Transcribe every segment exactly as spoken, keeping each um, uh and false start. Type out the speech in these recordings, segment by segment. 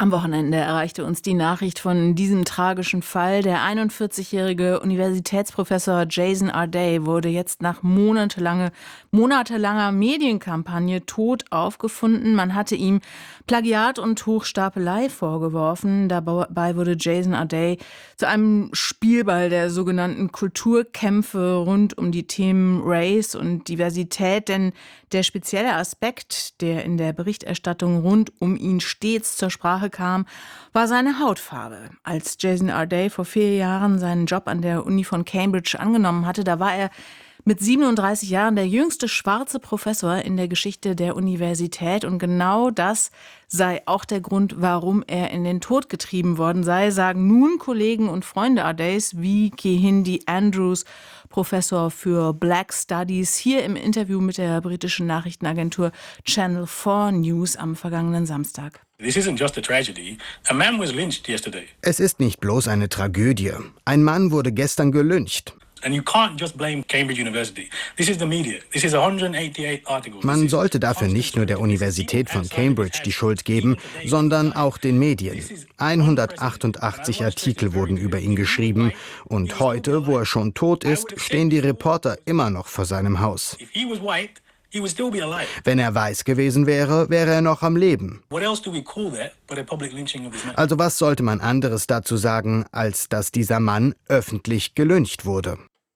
Am Wochenende erreichte uns die Nachricht von diesem tragischen Fall. Der einundvierzigjährige Universitätsprofessor Jason Arday wurde jetzt nach monatelange, monatelanger Medienkampagne tot aufgefunden. Man hatte ihm Plagiat und Hochstapelei vorgeworfen. Dabei wurde Jason Arday zu einem Spielball der sogenannten Kulturkämpfe rund um die Themen Race und Diversität. Denn der spezielle Aspekt, der in der Berichterstattung rund um ihn stets zur Sprache kam, war seine Hautfarbe. Als Jason Arday vor vier Jahren seinen Job an der Uni von Cambridge angenommen hatte, da war er mit siebenunddreißig Jahren der jüngste schwarze Professor in der Geschichte der Universität. Und genau das sei auch der Grund, warum er in den Tod getrieben worden sei, sagen nun Kollegen und Freunde Ardays wie Kehinde Andrews, Professor für Black Studies, hier im Interview mit der britischen Nachrichtenagentur Channel vier News am vergangenen Samstag. This isn't just a tragedy. A man was lynched yesterday. Es ist nicht bloß eine Tragödie. Ein Mann wurde gestern gelyncht. And you can't just blame Cambridge University. This is the media. This is one hundred eighty-eight articles. Man sollte dafür nicht nur der Universität von Cambridge die Schuld geben, sondern auch den Medien. hundertachtundachtzig Artikel wurden über ihn geschrieben. Und heute, wo er schon tot ist, stehen die Reporter immer noch vor seinem Haus. If he was white, he would still be alive. Wenn er weiß gewesen wäre, wäre er noch am Leben. What else do we call that but a public lynching of his man? Also was sollte man anderes dazu sagen, als dass dieser Mann öffentlich gelyncht wurde?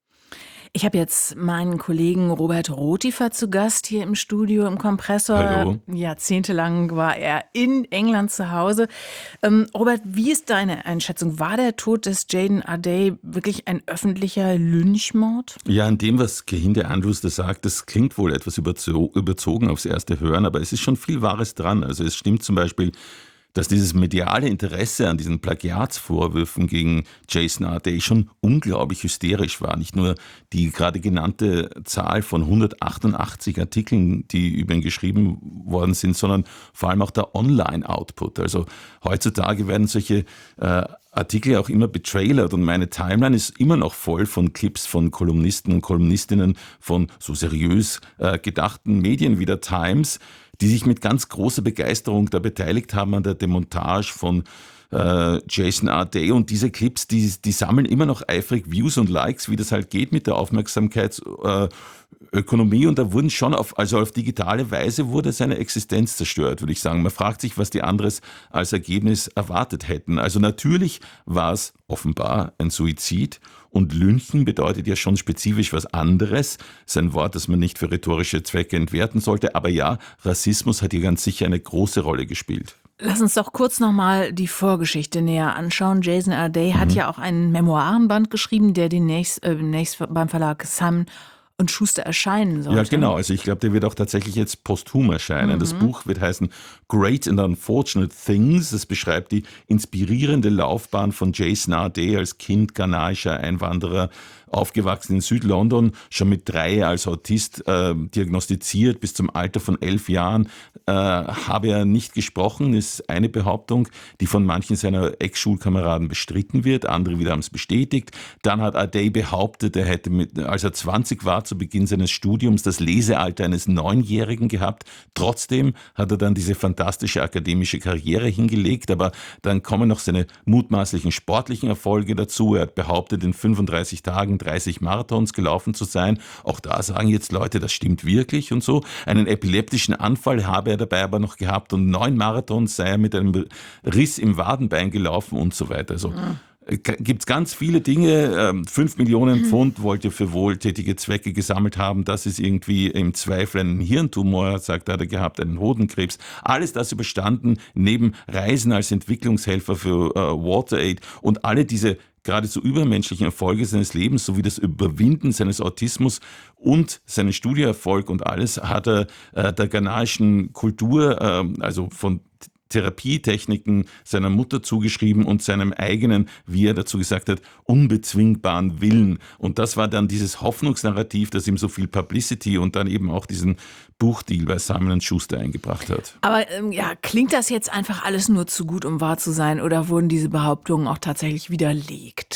Ich habe jetzt meinen Kollegen Robert Rotifer zu Gast hier im Studio im Kompressor. Hallo. Jahrzehntelang war er in England zu Hause. Ähm, Robert, wie ist deine Einschätzung? War der Tod des Jason Arday wirklich ein öffentlicher Lynchmord? Ja, an dem, was Kehinde Andrews da sagt, das klingt wohl etwas überzo- überzogen aufs erste Hören, aber es ist schon viel Wahres dran. Also es stimmt zum Beispiel, dass dieses mediale Interesse an diesen Plagiatsvorwürfen gegen Jason Arday schon unglaublich hysterisch war. Nicht nur die gerade genannte Zahl von hundertachtundachtzig Artikeln, die über ihn geschrieben worden sind, sondern vor allem auch der Online-Output. Also heutzutage werden solche äh, Artikel auch immer betrailert und meine Timeline ist immer noch voll von Clips von Kolumnisten und Kolumnistinnen von so seriös äh, gedachten Medien wie der Times, die sich mit ganz großer Begeisterung da beteiligt haben an der Demontage von äh, Jason Arday. Und diese Clips, die, die sammeln immer noch eifrig Views und Likes, wie das halt geht mit der Aufmerksamkeitsökonomie. Äh, und da wurden schon auf, also auf digitale Weise wurde seine Existenz zerstört, würde ich sagen. Man fragt sich, was die anderes als Ergebnis erwartet hätten. Also natürlich war es offenbar ein Suizid. Und Lynchen bedeutet ja schon spezifisch was anderes. Das ist ein Wort, das man nicht für rhetorische Zwecke entwerten sollte. Aber ja, Rassismus hat hier ganz sicher eine große Rolle gespielt. Lass uns doch kurz nochmal die Vorgeschichte näher anschauen. Jason Arday hat Mhm. ja auch einen Memoirenband geschrieben, der demnächst, äh, demnächst beim Verlag Simon und Schuster erscheinen sollte. Ja, genau. Also ich glaube, der wird auch tatsächlich jetzt posthum erscheinen. Mhm. Das Buch wird heißen Great and Unfortunate Things. Es beschreibt die inspirierende Laufbahn von Jason Arday als Kind ghanaischer Einwanderer, aufgewachsen in Südlondon, schon mit drei als Autist äh, diagnostiziert, bis zum Alter von elf Jahren äh, habe er nicht gesprochen, ist eine Behauptung, die von manchen seiner Ex-Schulkameraden bestritten wird, andere wieder haben es bestätigt. Dann hat Arday behauptet, er hätte, mit, als er zwanzig war, zu Beginn seines Studiums, das Lesealter eines Neunjährigen gehabt. Trotzdem hat er dann diese fantastische akademische Karriere hingelegt, aber dann kommen noch seine mutmaßlichen sportlichen Erfolge dazu. Er hat behauptet, in fünfunddreißig Tagen dreißig Marathons gelaufen zu sein. Auch da sagen jetzt Leute, das stimmt wirklich und so. Einen epileptischen Anfall habe er dabei aber noch gehabt und neun Marathons sei er mit einem Riss im Wadenbein gelaufen und so weiter. Also Ja. gibt es ganz viele Dinge. Fünf Millionen Pfund wollte er für wohltätige Zwecke gesammelt haben. Das ist irgendwie im Zweifel ein Hirntumor, sagt er, hat er gehabt, einen Hodenkrebs. Alles das überstanden, neben Reisen als Entwicklungshelfer für äh, WaterAid und alle diese geradezu übermenschlichen Erfolge seines Lebens sowie das Überwinden seines Autismus und seinen Studieerfolg und alles hat er äh, der ghanaischen Kultur, äh, also von Therapietechniken seiner Mutter zugeschrieben und seinem eigenen, wie er dazu gesagt hat, unbezwingbaren Willen. Und das war dann dieses Hoffnungsnarrativ, das ihm so viel Publicity und dann eben auch diesen Buchdeal bei Simon und Schuster eingebracht hat. Aber ähm, ja, klingt das jetzt einfach alles nur zu gut, um wahr zu sein, oder wurden diese Behauptungen auch tatsächlich widerlegt?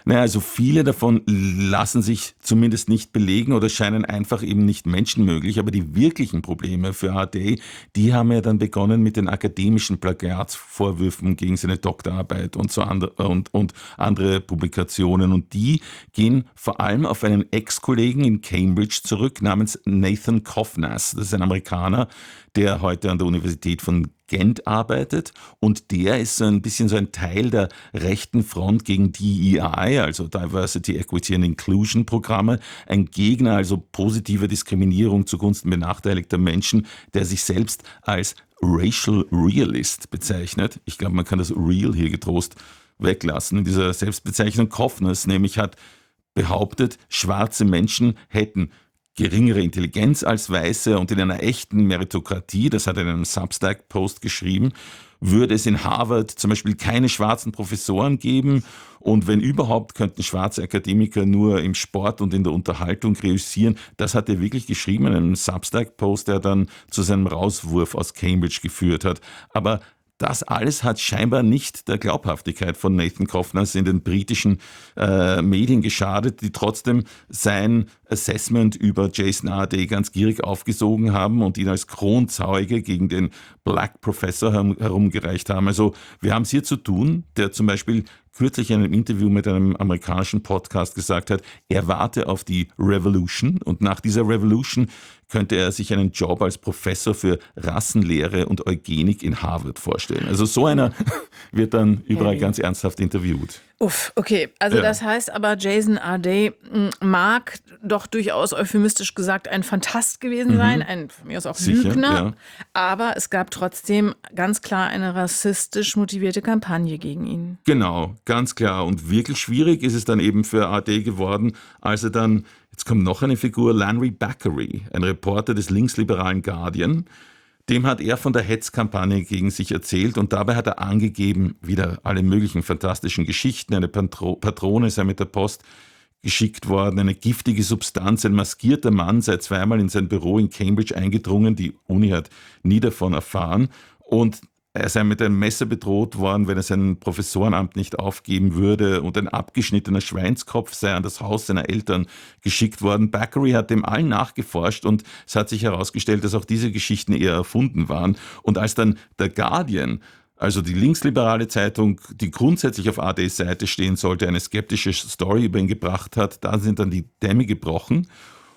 Naja, also viele davon lassen sich zumindest nicht belegen oder scheinen einfach eben nicht menschenmöglich. Aber die wirklichen Probleme für Ardei, die haben ja dann begonnen mit den akademischen Plagiatsvorwürfen gegen seine Doktorarbeit und, so andre, und, und andere Publikationen. Und die gehen vor allem auf einen Ex-Kollegen in Cambridge zurück namens Nathan Kovnas. Das ist ein Amerikaner, der heute an der Universität von Gent arbeitet, und der ist so ein bisschen so ein Teil der rechten Front gegen D E I, also Diversity, Equity and Inclusion Programme, ein Gegner also positiver Diskriminierung zugunsten benachteiligter Menschen, der sich selbst als Racial Realist bezeichnet. Ich glaube, man kann das Real hier getrost weglassen. In dieser Selbstbezeichnung Kovnas nämlich hat behauptet, schwarze Menschen hätten geringere Intelligenz als Weiße, und in einer echten Meritokratie, das hat er in einem Substack-Post geschrieben, würde es in Harvard zum Beispiel keine schwarzen Professoren geben, und wenn überhaupt, könnten schwarze Akademiker nur im Sport und in der Unterhaltung reüssieren. Das hat er wirklich geschrieben in einem Substack-Post, der dann zu seinem Rauswurf aus Cambridge geführt hat. Aber das alles hat scheinbar nicht der Glaubhaftigkeit von Nathan Kovnas in den britischen äh, Medien geschadet, die trotzdem sein Assessment über Jason Ardei ganz gierig aufgesogen haben und ihn als Kronzeuge gegen den Black Professor herum, herumgereicht haben. Also wir haben es hier zu tun, der zum Beispiel kürzlich in einem Interview mit einem amerikanischen Podcast gesagt hat, er warte auf die Revolution, und nach dieser Revolution könnte er sich einen Job als Professor für Rassenlehre und Eugenik in Harvard vorstellen. Also so einer wird dann überall hey. ganz ernsthaft interviewt. Uff, okay. Also Ja. das heißt aber, Jason Ardei m, mag doch durchaus euphemistisch gesagt ein Fantast gewesen sein, ein von mir aus auch Sicher, Lügner, ja. aber es gab trotzdem ganz klar eine rassistisch motivierte Kampagne gegen ihn. Genau, ganz klar. Und wirklich schwierig ist es dann eben für Ardei geworden, als er dann, jetzt kommt noch eine Figur, Lanry Bakery, ein Reporter des linksliberalen Guardian, dem hat er von der Hetzkampagne gegen sich erzählt, und dabei hat er angegeben, wieder alle möglichen fantastischen Geschichten, eine Patro- Patrone sei mit der Post geschickt worden, eine giftige Substanz, ein maskierter Mann sei zweimal in sein Büro in Cambridge eingedrungen, die Uni hat nie davon erfahren, und er sei mit einem Messer bedroht worden, wenn er sein Professorenamt nicht aufgeben würde, und ein abgeschnittener Schweinskopf sei an das Haus seiner Eltern geschickt worden. Bakery hat dem allen nachgeforscht, und es hat sich herausgestellt, dass auch diese Geschichten eher erfunden waren. Und als dann der Guardian, also die linksliberale Zeitung, die grundsätzlich auf Ardeis Seite stehen sollte, eine skeptische Story über ihn gebracht hat, da sind dann die Dämme gebrochen,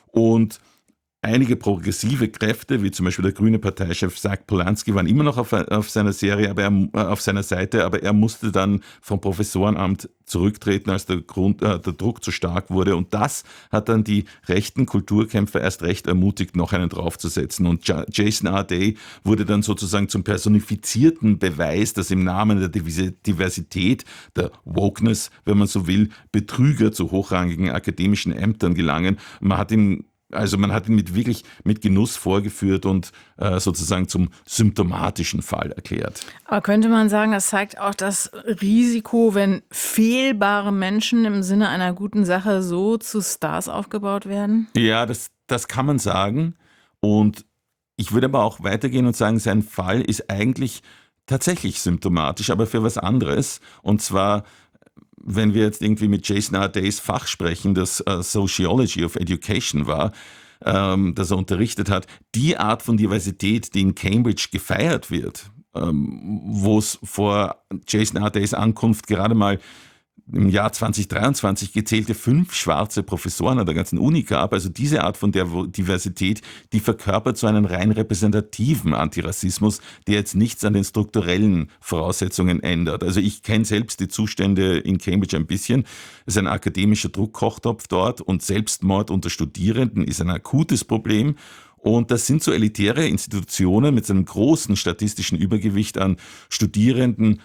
und einige progressive Kräfte, wie zum Beispiel der grüne Parteichef Zach Polanski, waren immer noch auf, auf seiner Serie, aber er, äh, auf seiner Seite, aber er musste dann vom Professorenamt zurücktreten, als der, Grund, äh, der Druck zu stark wurde. Und das hat dann die rechten Kulturkämpfer erst recht ermutigt, noch einen draufzusetzen. Und ja, Jason Ardei wurde dann sozusagen zum personifizierten Beweis, dass im Namen der Diversität, der Wokeness, wenn man so will, Betrüger zu hochrangigen akademischen Ämtern gelangen. Man hat ihn Also man hat ihn mit wirklich mit Genuss vorgeführt und äh, sozusagen zum symptomatischen Fall erklärt. Aber könnte man sagen, das zeigt auch das Risiko, wenn fehlbare Menschen im Sinne einer guten Sache so zu Stars aufgebaut werden? Ja, das, das kann man sagen. Und ich würde aber auch weitergehen und sagen, sein Fall ist eigentlich tatsächlich symptomatisch, aber für was anderes. Und zwar, wenn wir jetzt irgendwie mit Jason Ardeis Fach sprechen, das uh, Sociology of Education war, ähm, das er unterrichtet hat, die Art von Diversität, die in Cambridge gefeiert wird, ähm, wo es vor Jason Ardeis Ankunft gerade mal im Jahr zwanzig dreiundzwanzig gezählte fünf schwarze Professoren an der ganzen Uni gab. Also diese Art von Diversität, die verkörpert so einen rein repräsentativen Antirassismus, der jetzt nichts an den strukturellen Voraussetzungen ändert. Also ich kenne selbst die Zustände in Cambridge ein bisschen. Es ist ein akademischer Druckkochtopf dort, und Selbstmord unter Studierenden ist ein akutes Problem. Und das sind so elitäre Institutionen mit einem großen statistischen Übergewicht an Studierenden,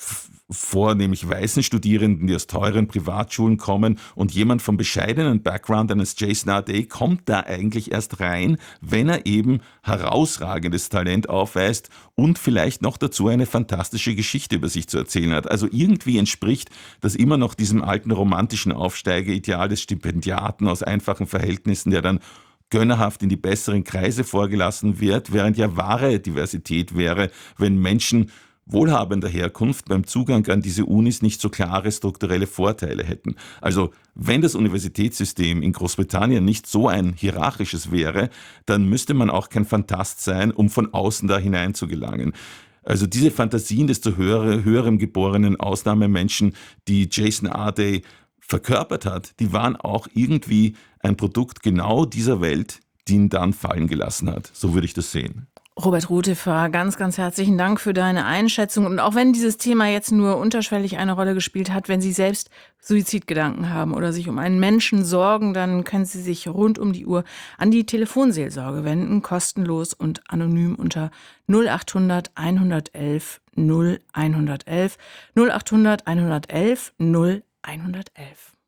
vornehmlich weißen Studierenden, die aus teuren Privatschulen kommen. Und jemand vom bescheidenen Background eines Jason Ardei kommt da eigentlich erst rein, wenn er eben herausragendes Talent aufweist und vielleicht noch dazu eine fantastische Geschichte über sich zu erzählen hat. Also irgendwie entspricht das immer noch diesem alten romantischen Aufsteigerideal des Stipendiaten aus einfachen Verhältnissen, der dann gönnerhaft in die besseren Kreise vorgelassen wird, während ja wahre Diversität wäre, wenn Menschen wohlhabender Herkunft beim Zugang an diese Unis nicht so klare strukturelle Vorteile hätten. Also wenn das Universitätssystem in Großbritannien nicht so ein hierarchisches wäre, dann müsste man auch kein Fantast sein, um von außen da hinein zu gelangen. Also diese Fantasien des zu höhere, höherem geborenen Ausnahmemenschen, die Jason Arday verkörpert hat, die waren auch irgendwie ein Produkt genau dieser Welt, die ihn dann fallen gelassen hat. So würde ich das sehen. Robert Rutefer, ganz, ganz herzlichen Dank für deine Einschätzung. Und auch wenn dieses Thema jetzt nur unterschwellig eine Rolle gespielt hat, wenn Sie selbst Suizidgedanken haben oder sich um einen Menschen sorgen, dann können Sie sich rund um die Uhr an die Telefonseelsorge wenden, kostenlos und anonym unter null acht hundert einhundertelf null einhundertelf, null acht hundert einhundertelf null einhundertelf.